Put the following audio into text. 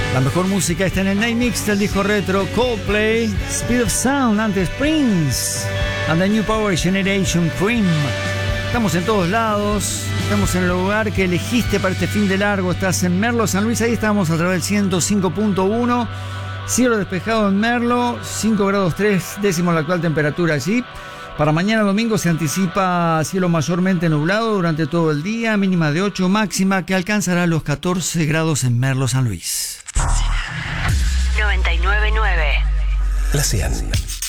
La mejor música está en el Night Mix del disco retro Coldplay, Speed of Sound, antes Prince, and the New Power Generation Cream. Estamos en todos lados, estamos en el lugar que elegiste para este fin de largo. Estás en Merlo, San Luis, ahí estamos a través del 105.1. Cielo despejado en Merlo, 5 grados 3 décimos la actual temperatura allí. Para mañana domingo se anticipa cielo mayormente nublado durante todo el día, mínima de 8, máxima que alcanzará los 14 grados en Merlo, San Luis. 99.9 La 100.